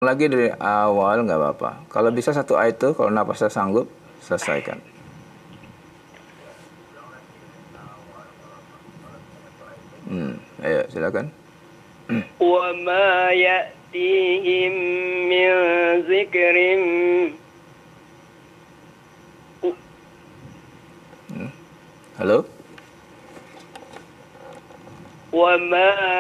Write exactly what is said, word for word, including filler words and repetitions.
lagi dari awal nggak apa-apa. Kalau bisa satu ayat itu, kalau napasnya sanggup, selesaikan. Hmm, ayo silakan. وما يأتيهم من ذكر Halo? وما